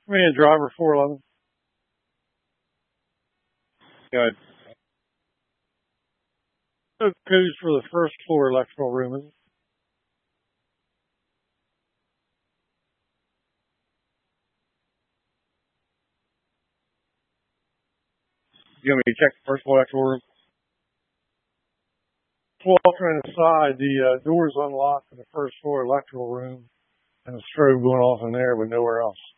Man, driver 411. Good. So codes for the first floor electrical room. Is it? You want me to check the first floor electrical room? Walking inside, the door's unlocked in the first floor electrical room, and the strobe going off in there, but nowhere else.